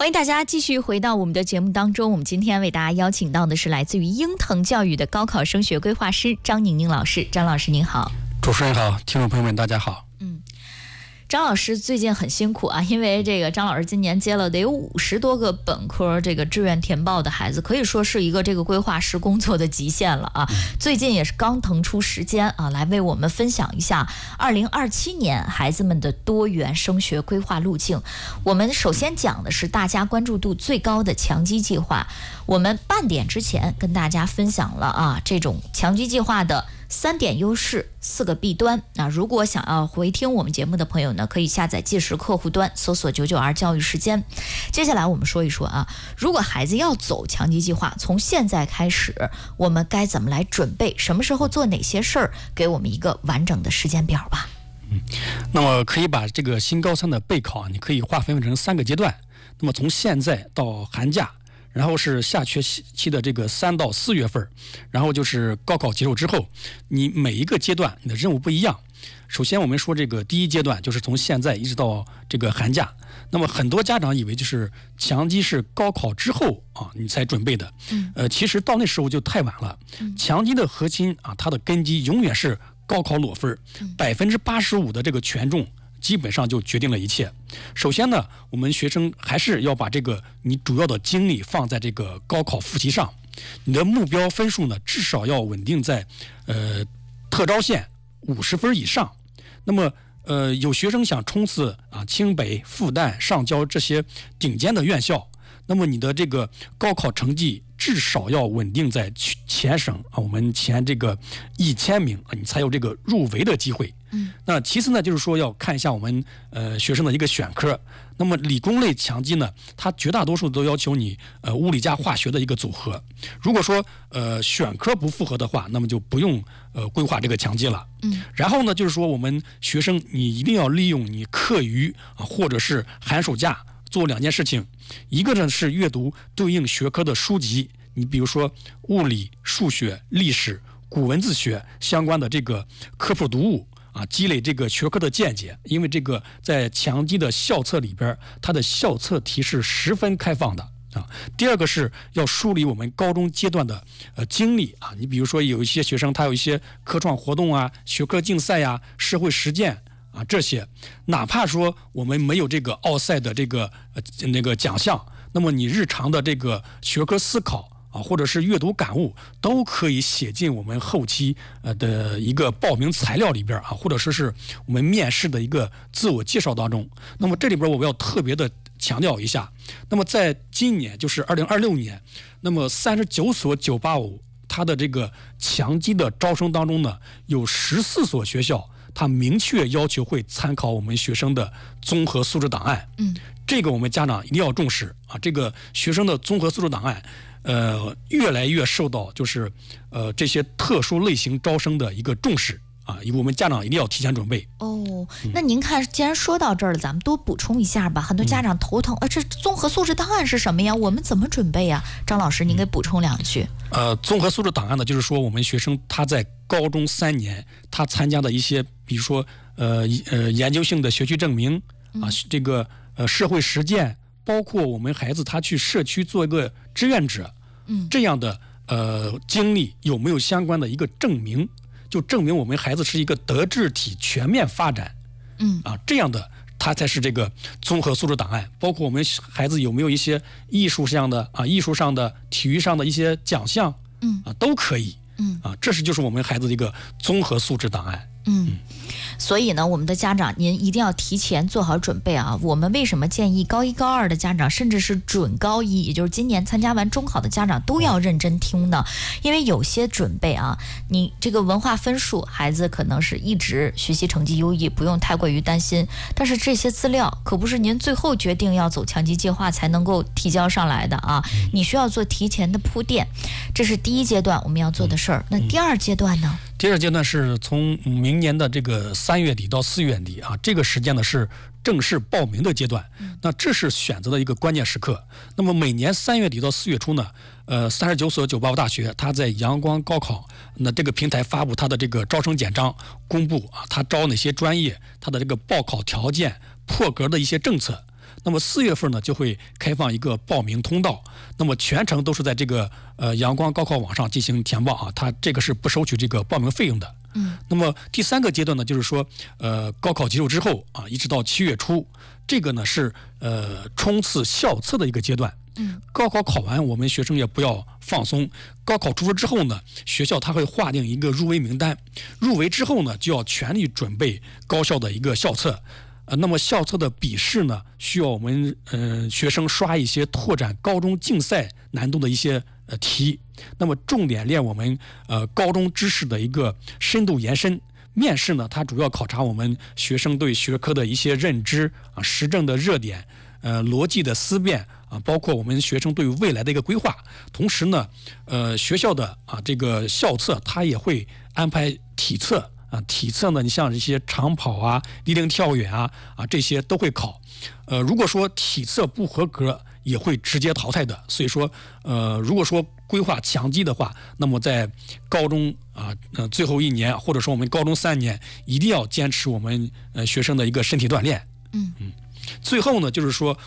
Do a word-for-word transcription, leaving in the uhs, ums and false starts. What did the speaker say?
欢迎大家继续回到我们的节目当中。我们今天为大家邀请到的是来自于英腾教育的高考升学规划师张宁宁老师。张老师您好。 主持人好，听众朋友们大家好。 嗯，张老师最近很辛苦啊，因为这个张老师今年接了得有五十多个本科这个志愿填报的孩子，可以说是一个这个规划师工作的极限了啊。最近也是刚腾出时间啊，来为我们分享一下二零二七年孩子们的多元升学规划路径。我们首先讲的是大家关注度最高的强基计划。我们半点之前跟大家分享了啊，这种强基计划的三点优势，四个弊端。那如果想要回听我们节目的朋友呢，可以下载计时客户端，搜索九九二教育时间。接下来我们说一说啊，如果孩子要走强基计划，从现在开始，我们该怎么来准备？什么时候做哪些事儿？给我们一个完整的时间表吧。 嗯，那么可以把这个新高三的备考，你可以划分成三个阶段。那么从现在到寒假，然后是下学期的这个三到四月份，然后就是高考结束之后，你每一个阶段你的任务不一样。首先我们说这个第一阶段就是从现在一直到这个寒假，那么很多家长以为就是强基是高考之后啊你才准备的，呃，其实到那时候就太晚了。强基的核心啊，它的根基永远是高考裸分，百分之八十五的这个权重。基本上就决定了一切。首先呢，我们学生还是要把这个你主要的精力放在这个高考复习上，你的目标分数呢至少要稳定在呃特招线五十分以上。那么呃有学生想冲刺啊清北、复旦、上交这些顶尖的院校，那么你的这个高考成绩至少要稳定在前省啊，我们前这个一千名啊，你才有这个入围的机会。嗯，那其次呢，就是说要看一下我们呃学生的一个选科。那么理工类强基呢，它绝大多数都要求你呃物理加化学的一个组合。如果说呃选科不符合的话，那么就不用呃规划这个强基了。嗯，然后呢，就是说我们学生你一定要利用你课余啊或者是寒暑假做两件事情，一个呢是阅读对应学科的书籍，你比如说物理、数学、历史、古文字学相关的这个科普读物。啊，积累这个学科的见解，因为这个在强基的校册里边，它的校册题是十分开放的啊。第二个是要梳理我们高中阶段的呃经历啊，你比如说有一些学生他有一些科创活动啊、学科竞赛呀、社会实践啊这些，哪怕说我们没有这个奥赛的这个呃那个奖项，那么你日常的这个学科思考。啊，或者是阅读感悟，都可以写进我们后期呃的一个报名材料里边啊，或者说是我们面试的一个自我介绍当中。那么这里边我们要特别的强调一下，那么在今年就是二零二六年，那么三十九所九八五它的这个强基的招生当中呢，有十四所学校，它明确要求会参考我们学生的综合素质档案。嗯，这个我们家长一定要重视啊，这个学生的综合素质档案。呃，越来越受到就是呃这些特殊类型招生的一个重视啊，我们家长一定要提前准备。 哦，那您看，既然说到这儿了，咱们多补充一下吧。很多家长头疼，啊，这综合素质档案是什么呀？我们怎么准备呀？张老师，您给补充两句。 呃，综合素质档案呢，就是说我们学生他在高中三年他参加的一些，比如说呃呃研究性的学区证明啊，这个呃社会实践。包括我们孩子他去社区做一个志愿者，嗯，这样的呃经历有没有相关的一个证明，就证明我们孩子是一个德智体全面发展，嗯啊这样的他才是这个综合素质档案。包括我们孩子有没有一些艺术上的啊艺术上的体育上的一些奖项，嗯啊都可以，嗯啊这是就是我们孩子的一个综合素质档案。 嗯，所以呢，我们的家长您一定要提前做好准备啊。我们为什么建议高一高二的家长，甚至是准高一，也就是今年参加完中考的家长都要认真听呢？因为有些准备啊，你这个文化分数孩子可能是一直学习成绩优异，不用太过于担心，但是这些资料可不是您最后决定要走强基计划才能够提交上来的啊，你需要做提前的铺垫，这是第一阶段我们要做的事儿。那第二阶段呢？ 第二阶段是从明年的这个三月底到四月底啊，这个时间呢是正式报名的阶段。那这是选择的一个关键时刻。那么每年三月底到四月初呢，呃，三十九所九八五大学，它在阳光高考那这个平台发布它的这个招生简章，公布啊，它招哪些专业，它的这个报考条件、破格的一些政策。 那么四月份呢就会开放一个报名通道，那么全程都是在这个呃阳光高考网上进行填报啊，它这个是不收取这个报名费用的。 嗯， 那么第三个阶段呢，就是说，呃，高考结束之后啊，一直到七月初，这个呢是呃冲刺校测的一个阶段。 嗯， 高考考完，我们学生也不要放松。高考出分之后呢，学校它会划定一个入围名单，入围之后呢，就要全力准备高校的一个校测。呃，那么校测的笔试呢，需要我们呃学生刷一些拓展高中竞赛难度的一些呃题，那么重点练我们呃高中知识的一个深度延伸。面试呢，它主要考察我们学生对学科的一些认知啊、时政的热点、呃逻辑的思辨啊，包括我们学生对未来的一个规划。同时呢，呃学校的啊这个校测它也会安排体测。啊，体测呢，你像这些长跑啊、立定跳远啊、啊这些都会考。呃，如果说体测不合格，也会直接淘汰的。所以说，呃，如果说规划强基的话，那么在高中啊，呃最后一年，或者说我们高中三年，一定要坚持我们呃学生的一个身体锻炼。 嗯嗯。最后呢，就是说